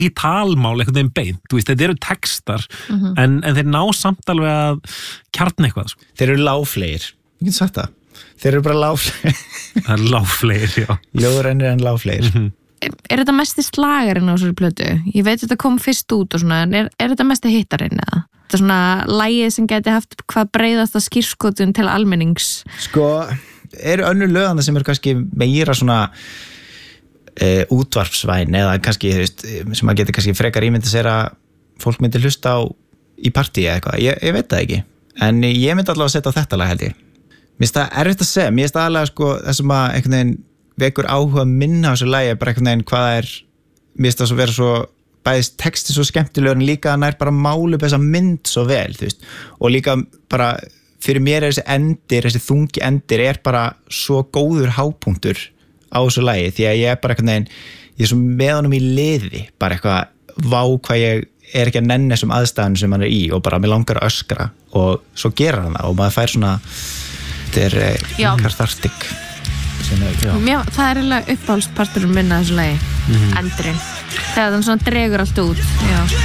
í talmál einhvern veginn beint, þú veist, þetta eru textar en þeir ná samt alveg að kjarna eitthvað, sko. Þeir eru lágflegir, ég get sagt það. Þeir eru bara lágflegir. Það er lágflegir, já. Ljóðrænir en lágflegir. Er þetta mesti slagarinn á þessari plötu? Ég veit þetta kom fyrst út og svona, en er þetta mesti hittarinn eða? Þetta er svona lagið sem geti haft hvað breiðasta skírskotun til almennings. Sko, eru önnur lögana sem eru kannski meira svona útvarpsvæn eða kannski, þú veist, sem maður getur kannski frekar ímynda sér að fólk myndi hlusta á í partí eða eitthvað, ég veit það ekki en ég myndi allavega að setja á þetta lag held ég. Mér finnst það erfitt að segja, mér finnst það alveg sko það sem að einhvern veginn vekur áhuga minna á þessu lagi bara einhvern veginn hvað er, mér finnst það að vera svo bæðist texti svo skemmtilegur en líka nær bara málu upp þessa mynd svo vel, þú veist, og líka bara fyrir mér er þessi þungi endir er bara svo góður hápunktur á þessu lagi því að ég er bara einhvern veginn, ég er svo með honum í liði bara eitthvað, vá hvað ég er ekki að nenni þessum aðstæðum sem hann er í og bara mér langar að öskra og svo gerir hann það og maður fær svona þetta er cathartic það er eiginlega uppáhaldsparturinn minna þessu lagi endurinn, þegar þann svona dregur allt út